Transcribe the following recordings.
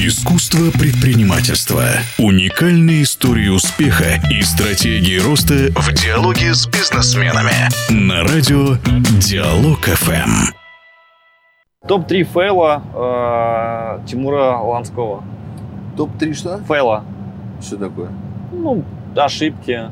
Искусство предпринимательства. Уникальные истории успеха и стратегии роста в диалоге с бизнесменами. На радио Диалог ФМ. Топ-3 фейла Тимура Ланского. Топ-3 что? Фейла. Что такое? Ошибки,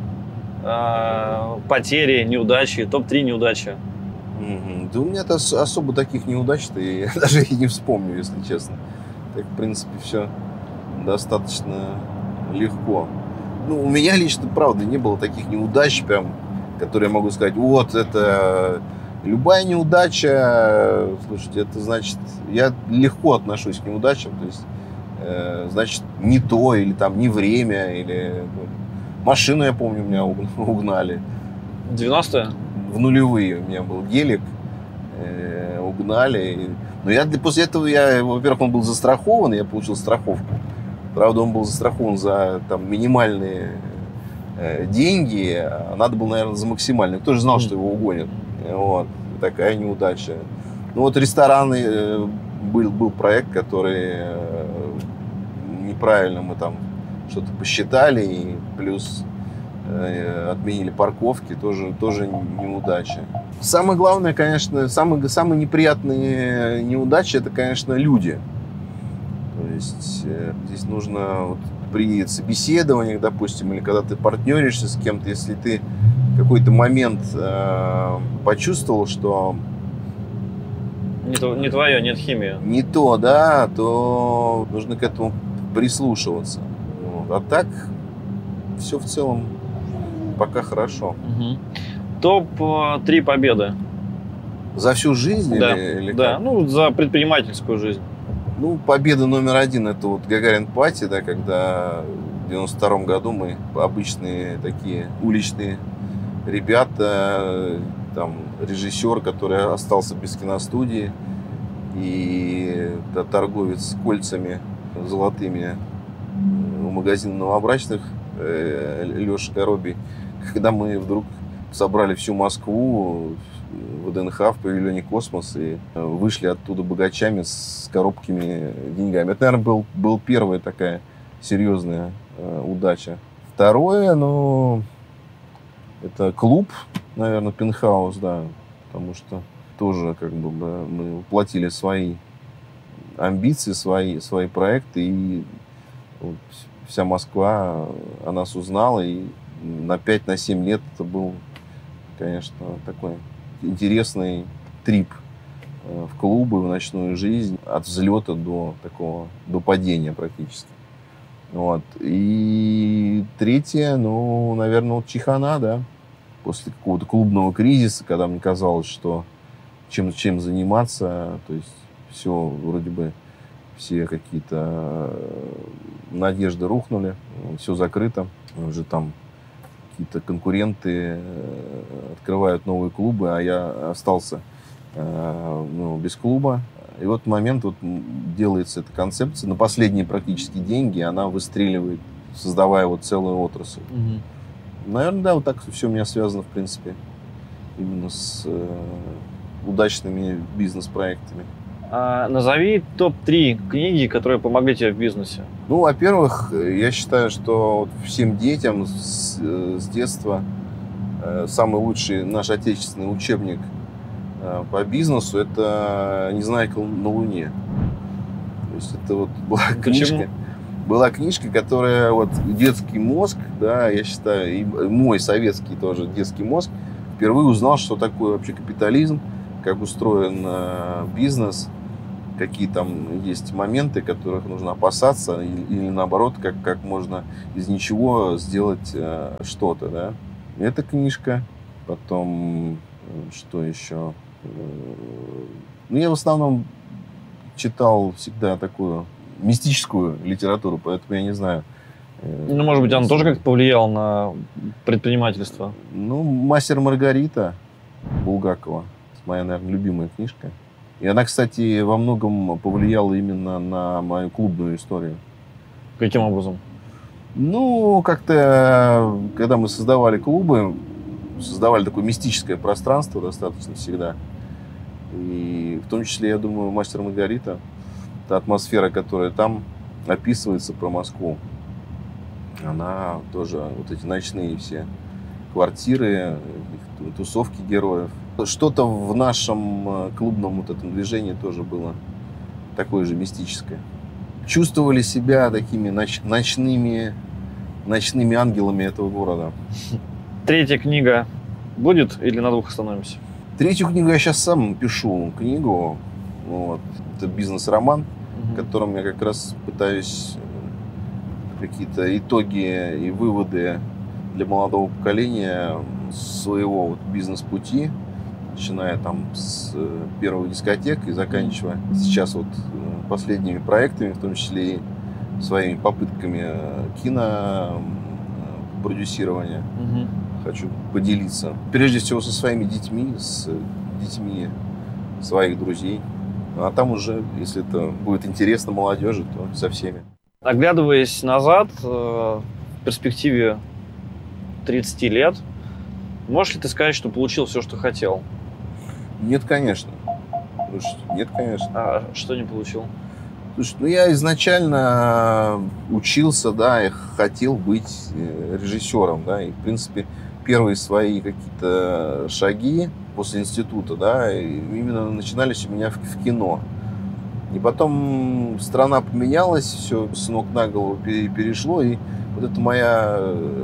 потери, неудачи. Топ-3 неудачи. Да у меня-то особо таких неудач-то я даже и не вспомню, если честно. Так, в принципе, все достаточно легко. У меня лично, правда, не было таких неудач, прям, которые я могу сказать, вот это... Любая неудача, слушайте, это значит, я легко отношусь к неудачам, то есть, значит, не то, или там не время, или машину, я помню, меня угнали. 90-е? В нулевые у меня был гелик, угнали. Но после этого, во-первых, он был застрахован, я получил страховку. Правда, он был застрахован за там, минимальные деньги, а надо было, наверное, за максимальные. Кто же знал, что его угонят? Вот, такая неудача. Рестораны, был проект, который неправильно мы там что-то посчитали, и плюс отменили парковки, тоже неудача. Самое главное, конечно, самые неприятные неудачи, это, конечно, люди. То есть здесь нужно при собеседованиях, допустим, или когда ты партнеришься с кем-то, если ты в какой-то момент почувствовал, что не твое, нет химии. Не то, да, то нужно к этому прислушиваться. А так все в целом пока хорошо. Угу. Топ-3 победы. За всю жизнь? Да, или да. За предпринимательскую жизнь. Победа номер один — это Гагарин Пати, да, когда в 92-м году мы обычные такие уличные ребята, там режиссер, который остался без киностудии, и торговец кольцами золотыми у магазина новобрачных Леша Коробий, когда мы вдруг собрали всю Москву в ВДНХ, в павильоне «Космос», и вышли оттуда богачами с коробками деньгами. Это, наверное, был первая такая серьезная удача. Второе, это клуб, наверное, «Пентхаус», да, потому что тоже мы воплотили свои амбиции, свои проекты, и вся Москва о нас узнала, и на 5-7 лет это был, конечно, такой интересный трип в клубы, в ночную жизнь, от взлета до падения практически. Вот. И третье, наверное, Чайхана, да, после какого-то клубного кризиса, когда мне казалось, что чем заниматься, то есть все вроде бы, все какие-то надежды рухнули, все закрыто, уже там какие-то конкуренты открывают новые клубы, а я остался без клуба. И в момент делается эта концепция на последние практически деньги, она выстреливает, создавая целую отрасль. Угу. Наверное, да, так все у меня связано, в принципе, именно с удачными бизнес-проектами. Назови топ-3 книги, которые помогли тебе в бизнесе. Во-первых, я считаю, что всем детям с детства самый лучший наш отечественный учебник по бизнесу — это «Незнайка на Луне». То есть это была книжка, которая детский мозг, да, я считаю, и мой советский тоже детский мозг впервые узнал, что такое вообще капитализм, как устроен бизнес, какие там есть моменты, которых нужно опасаться, или наоборот, как можно из ничего сделать что-то, да. Эта книжка, потом что еще? Я в основном читал всегда такую мистическую литературу, поэтому я не знаю. Может быть, она тоже как-то повлияла на предпринимательство? «Мастер и Маргарита» Булгакова. Моя, наверное, любимая книжка. И она, кстати, во многом повлияла именно на мою клубную историю. Каким образом? Как-то, когда мы создавали клубы, создавали такое мистическое пространство достаточно всегда. И в том числе, я думаю, «Мастер и Маргарита» та атмосфера, которая там описывается про Москву, она тоже, вот эти ночные все квартиры, тусовки героев. Что-то в нашем клубном вот этом движении тоже было такое же мистическое. Чувствовали себя такими ночными ангелами этого города. Третья книга будет или на 2 остановимся? Третью книгу я сейчас сам пишу книгу. Вот. Это бизнес-роман, в котором я как раз пытаюсь какие-то итоги и выводы для молодого поколения своего вот бизнес-пути, начиная там с первых дискотек и заканчивая сейчас вот последними проектами, в том числе и своими попытками кинопродюсирования. Хочу поделиться. Прежде всего со своими детьми, с детьми своих друзей. А там уже, если это будет интересно молодежи, то со всеми. Оглядываясь назад, в перспективе 30 лет, можешь ли ты сказать, что получил все, что хотел? Нет, конечно. Слушай, нет, конечно. А что не получил? Слушай, я изначально учился, да, и хотел быть режиссером, да, и, в принципе, первые свои какие-то шаги после института, да, именно начинались у меня в кино. И потом страна поменялась, все с ног на голову перешло, и вот эта моя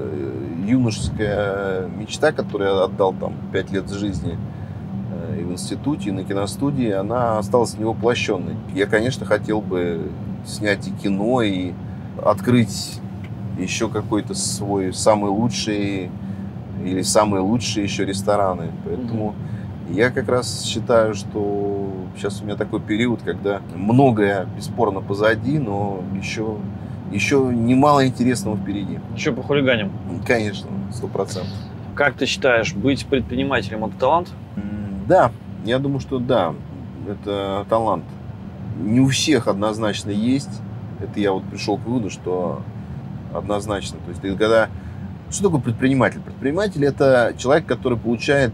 юношеская мечта, которую я отдал там 5 лет жизни и в институте, и на киностудии, она осталась невоплощенной. Я, конечно, хотел бы снять и кино, и открыть еще какой-то свой самый лучший или самые лучшие еще рестораны. Поэтому я как раз считаю, что сейчас у меня такой период, когда многое бесспорно позади, но еще немало интересного впереди. Еще по хулиганям? Конечно, 100%. Как ты считаешь, быть предпринимателем – это талант? Да, я думаю, что да, это талант. Не у всех однозначно есть. Это я вот пришел к выводу, что однозначно. То есть, когда... Что такое предприниматель? Предприниматель – это человек, который получает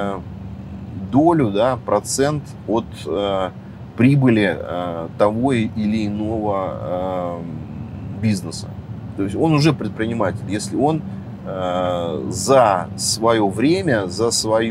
долю, да, процент от прибыли того или иного бизнеса. То есть он уже предприниматель. Если он за свое время, за свои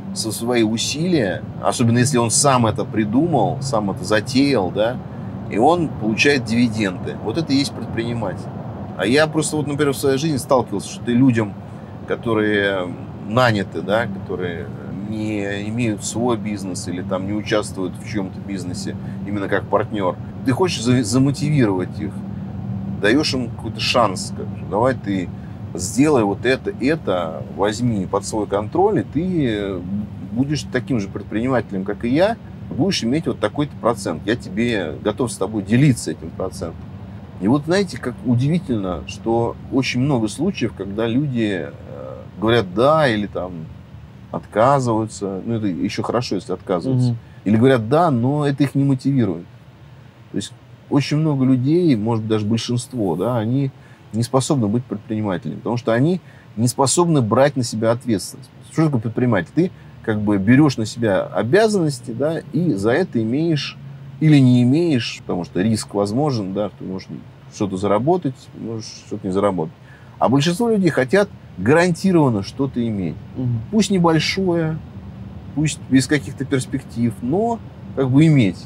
усилия, особенно если он сам это придумал, сам это затеял, да, и он получает дивиденды. Вот это и есть предприниматель. А я просто, вот, например, в своей жизни сталкивался, что ты людям, которые наняты, да, которые не имеют свой бизнес или там не участвуют в чьем-то бизнесе именно как партнер, ты хочешь замотивировать их, даешь им какой-то шанс. Давай ты сделай вот это, возьми под свой контроль, и ты будешь таким же предпринимателем, как и я, будешь иметь вот такой-то процент. Я тебе готов с тобой делиться этим процентом. И вот знаете, как удивительно, что очень много случаев, когда люди говорят «да» или там отказываются. Ну, это еще хорошо, если отказываются. Или говорят «да», но это их не мотивирует. То есть очень много людей, может быть, даже большинство, да, они не способны быть предпринимателями, потому что они не способны брать на себя ответственность. Что такое предприниматель? Ты как бы берешь на себя обязанности, да, и за это имеешь или не имеешь, потому что риск возможен, да, ты можешь что-то заработать, можешь что-то не заработать. А большинство людей хотят гарантированно что-то иметь. Пусть небольшое, пусть без каких-то перспектив, но как бы иметь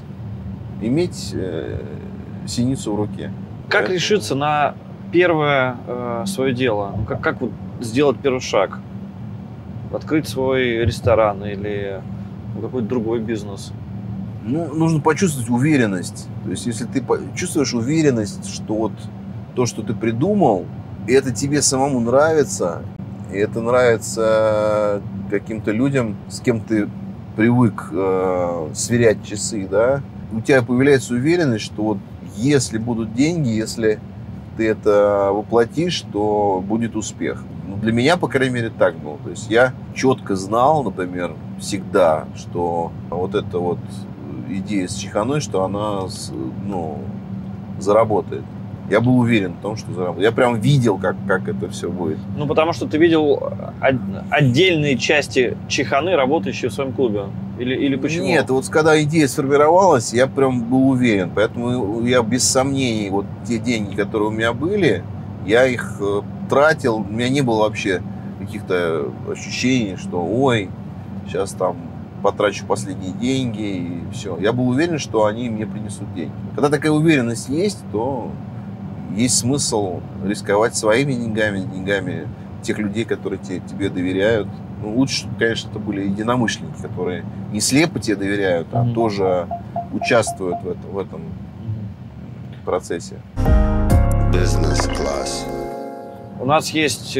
синицу в руке. Как решиться на первое свое дело? Ну, как вот сделать первый шаг? Открыть свой ресторан или какой-то другой бизнес? Ну, нужно почувствовать уверенность. То есть, если ты чувствуешь уверенность, что вот то, что ты придумал, и это тебе самому нравится, и это нравится каким-то людям, с кем ты привык сверять часы, да, у тебя появляется уверенность, что вот если будут деньги, если ты это воплотишь, то будет успех. Ну, для меня, по крайней мере, так было. То есть я четко знал, например, всегда, что вот эта вот идея с чеханой, что она, ну, заработает. Я был уверен в том, что заработаю. Я прям видел, как это все будет. Ну, потому что ты видел отдельные части чайханы, работающие в своем клубе. Или почему? Нет, вот когда идея сформировалась, я прям был уверен. Поэтому я без сомнений, вот те деньги, которые у меня были, я их тратил. У меня не было вообще каких-то ощущений, что ой, сейчас там потрачу последние деньги и все. Я был уверен, что они мне принесут деньги. Когда такая уверенность есть, то есть смысл рисковать своими деньгами тех людей, которые тебе доверяют. Ну, лучше, чтобы, конечно, это были единомышленники, которые не слепо тебе доверяют, а тоже участвуют в этом процессе. Бизнес-класс. У нас есть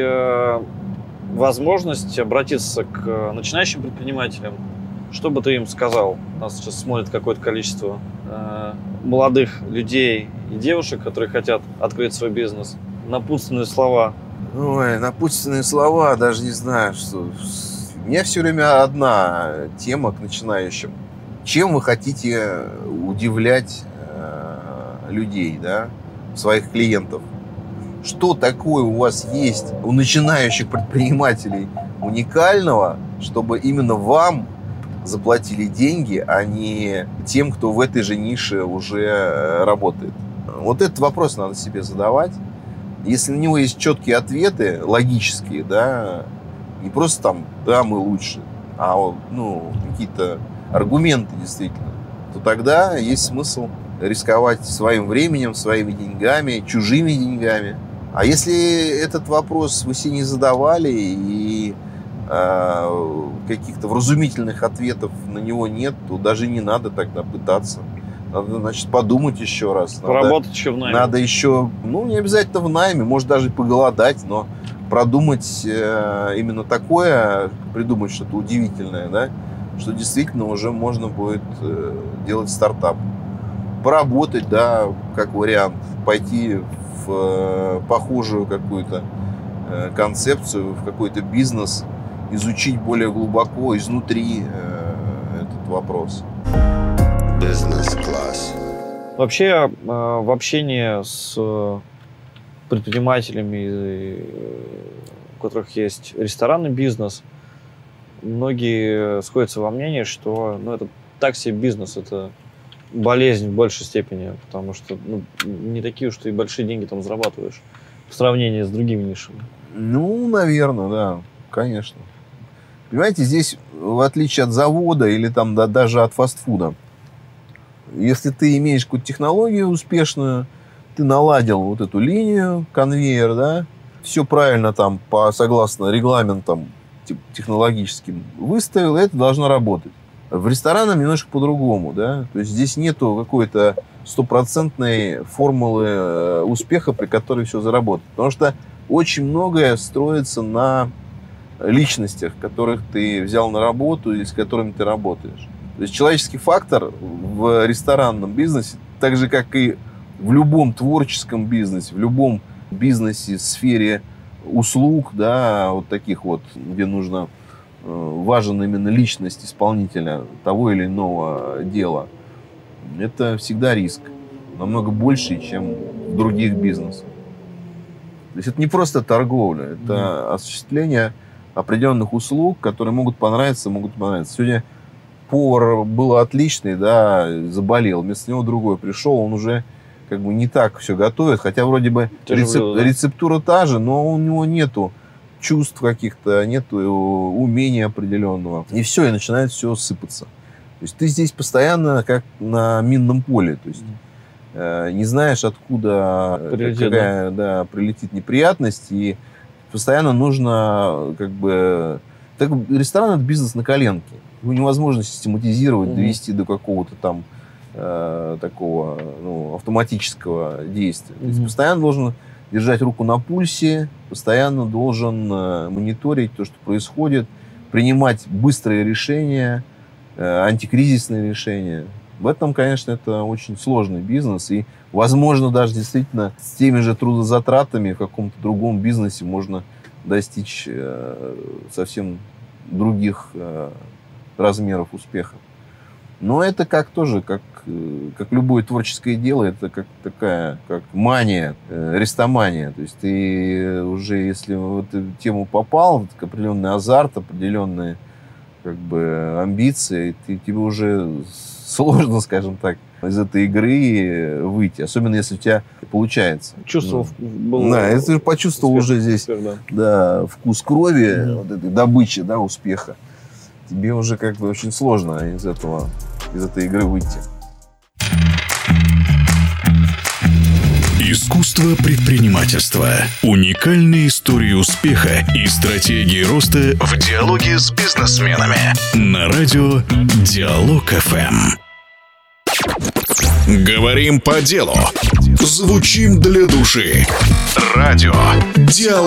возможность обратиться к начинающим предпринимателям. Что бы ты им сказал? Нас сейчас смотрит какое-то количество молодых людей и девушек, которые хотят открыть свой бизнес. Напутственные слова. Ой, напутственные слова, даже не знаю, что... У меня все время одна тема к начинающим. Чем вы хотите удивлять людей, да, своих клиентов? Что такое у вас есть у начинающих предпринимателей уникального, чтобы именно вам заплатили деньги, а не тем, кто в этой же нише уже работает? Вот этот вопрос надо себе задавать. Если на него есть четкие ответы, логические, да, не просто там, да, мы лучше, а какие-то аргументы действительно, то тогда есть смысл рисковать своим временем, своими деньгами, чужими деньгами. А если этот вопрос вы себе не задавали и каких-то вразумительных ответов на него нет, то даже не надо тогда пытаться. Надо, значит, подумать еще раз. Поработать еще в найме. Надо еще, не обязательно в найме, может даже поголодать, но продумать именно такое, придумать что-то удивительное, да, что действительно уже можно будет делать стартап. Поработать, да, как вариант, пойти в похожую какую-то концепцию, в какой-то бизнес, изучить более глубоко изнутри этот вопрос. Бизнес-класс. Вообще, в общении с предпринимателями, у которых есть ресторанный бизнес, многие сходятся во мнении, что это так себе бизнес, это болезнь в большей степени, потому что не такие уж ты большие деньги там зарабатываешь в сравнении с другими нишами. Наверное, да, конечно. Понимаете, здесь, в отличие от завода или там даже от фастфуда, если ты имеешь какую-то технологию успешную, ты наладил вот эту линию, конвейер, да, все правильно там согласно регламентам технологическим выставил, это должно работать. В ресторанах немножко по-другому, да, то есть здесь нету какой-то стопроцентной формулы успеха, при которой все заработает, потому что очень многое строится на личностях, которых ты взял на работу или с которыми ты работаешь. То есть человеческий фактор в ресторанном бизнесе, так же, как и в любом творческом бизнесе, в любом бизнесе в сфере услуг, да, вот таких вот, где важен именно личность исполнителя того или иного дела, это всегда риск. Намного больше, чем в других бизнесах. То есть это не просто торговля, это осуществление определенных услуг, которые могут понравиться, Сегодня повар был отличный, да, заболел, вместо него другой пришел, он уже как бы не так все готовит, хотя вроде бы рецептура та же, но у него нету чувств каких-то, нету умения определенного. И все, и начинает все сыпаться. То есть ты здесь постоянно как на минном поле, то есть не знаешь, откуда прилетит неприятность, и постоянно нужно ресторан — это бизнес на коленке. Его невозможно систематизировать, довести до какого-то там такого автоматического действия. То есть постоянно должен держать руку на пульсе, постоянно должен мониторить то, что происходит, принимать быстрые решения, антикризисные решения. В этом, конечно, это очень сложный бизнес, и, возможно, даже действительно с теми же трудозатратами в каком-то другом бизнесе можно достичь совсем других размеров успеха. Но это как любое творческое дело, это как мания, рестомания. То есть ты уже, если в эту тему попал, определенный азарт, определенные амбиции, тебе уже сложно, скажем так, из этой игры выйти. Особенно, если у тебя получается. Чувствовал. Да, если ты почувствовал уже здесь вкус крови, вот этой добычи, успеха, тебе уже очень сложно из этой игры выйти. Искусство предпринимательства. Уникальные истории успеха и стратегии роста в диалоге с бизнесменами. На радио Диалог ФМ. Говорим по делу. Звучим для души. Радио Диалог.